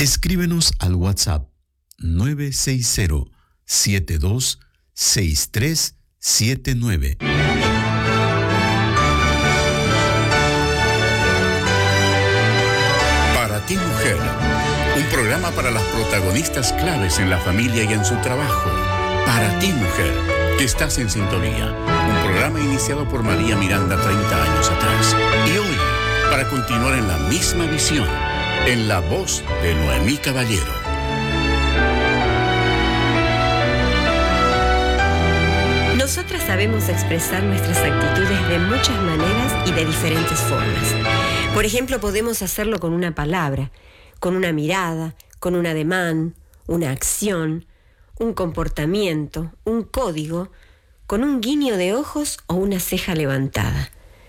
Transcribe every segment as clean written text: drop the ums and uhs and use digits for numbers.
Escríbenos al WhatsApp 960-726379. Para ti, mujer, un programa para las protagonistas claves en la familia y en su trabajo. Para ti, mujer, que estás en sintonía. Un programa iniciado por María Miranda 30 años atrás. Y hoy, para continuar en la misma visión, en la voz de Noemí Caballero. Nosotras sabemos expresar nuestras actitudes de muchas maneras y de diferentes formas. Por ejemplo, podemos hacerlo con una palabra, con una mirada, con un ademán, una acción, un comportamiento, un código, con un guiño de ojos o una ceja levantada.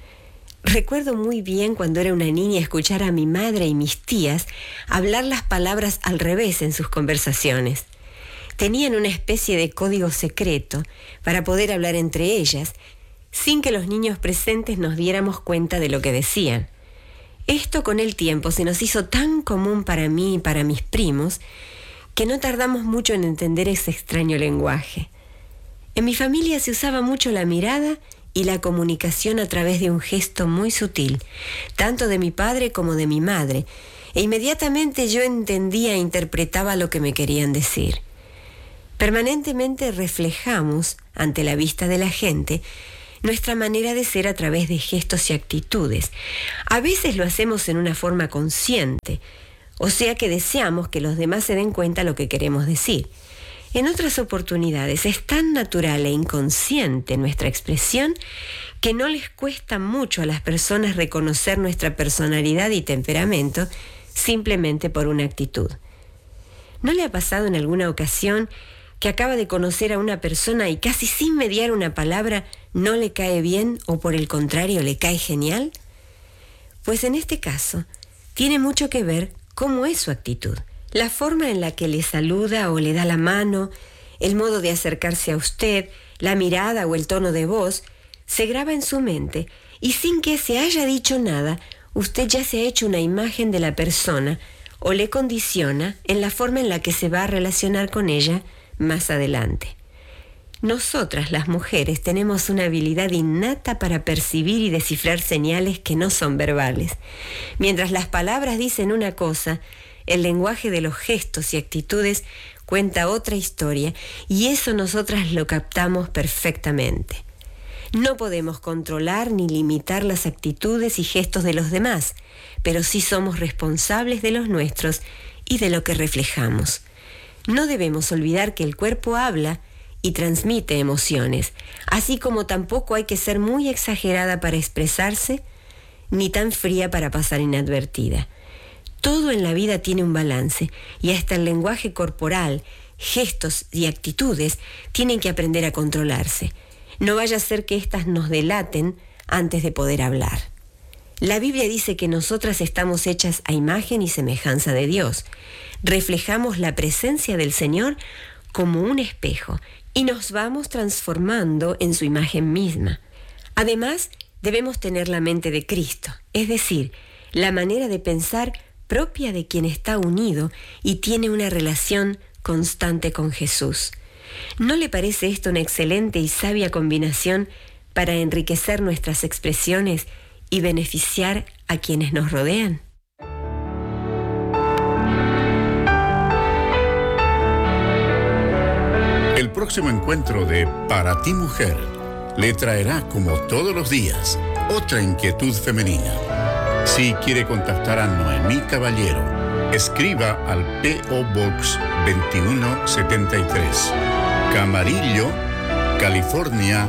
Recuerdo muy bien cuando era una niña escuchar a mi madre y mis tías hablar las palabras al revés en sus conversaciones. Tenían una especie de código secreto para poder hablar entre ellas sin que los niños presentes nos diéramos cuenta de lo que decían. Esto con el tiempo se nos hizo tan común para mí y para mis primos que no tardamos mucho en entender ese extraño lenguaje. En mi familia se usaba mucho la mirada y la comunicación a través de un gesto muy sutil, tanto de mi padre como de mi madre, e inmediatamente yo entendía e interpretaba lo que me querían decir. Permanentemente reflejamos, ante la vista de la gente, nuestra manera de ser a través de gestos y actitudes. A veces lo hacemos en una forma consciente, o sea que deseamos que los demás se den cuenta lo que queremos decir. En otras oportunidades es tan natural e inconsciente nuestra expresión que no les cuesta mucho a las personas reconocer nuestra personalidad y temperamento simplemente por una actitud. ¿No le ha pasado en alguna ocasión que acaba de conocer a una persona y casi sin mediar una palabra no le cae bien o por el contrario le cae genial? Pues en este caso tiene mucho que ver cómo es su actitud. La forma en la que le saluda o le da la mano, el modo de acercarse a usted, la mirada o el tono de voz, se graba en su mente y sin que se haya dicho nada, usted ya se ha hecho una imagen de la persona o le condiciona en la forma en la que se va a relacionar con ella más adelante. Nosotras, las mujeres, tenemos una habilidad innata para percibir y descifrar señales que no son verbales. Mientras las palabras dicen una cosa, el lenguaje de los gestos y actitudes cuenta otra historia y eso nosotras lo captamos perfectamente. No podemos controlar ni limitar las actitudes y gestos de los demás, pero sí somos responsables de los nuestros y de lo que reflejamos. No debemos olvidar que el cuerpo habla y transmite emociones, así como tampoco hay que ser muy exagerada para expresarse, ni tan fría para pasar inadvertida. Todo en la vida tiene un balance y hasta el lenguaje corporal, gestos y actitudes tienen que aprender a controlarse. No vaya a ser que éstas nos delaten antes de poder hablar. La Biblia dice que nosotras estamos hechas a imagen y semejanza de Dios. Reflejamos la presencia del Señor como un espejo y nos vamos transformando en su imagen misma. Además, debemos tener la mente de Cristo, es decir, la manera de pensar propia de quien está unido y tiene una relación constante con Jesús. ¿No le parece esto una excelente y sabia combinación para enriquecer nuestras expresiones y beneficiar a quienes nos rodean? El próximo encuentro de Para ti, mujer, le traerá, como todos los días, otra inquietud femenina. Si quiere contactar a Noemí Caballero, escriba al P.O. Box 2173, Camarillo, California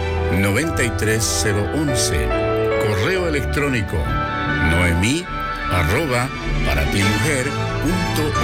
93011. Correo electrónico noemi@paratimujer.org.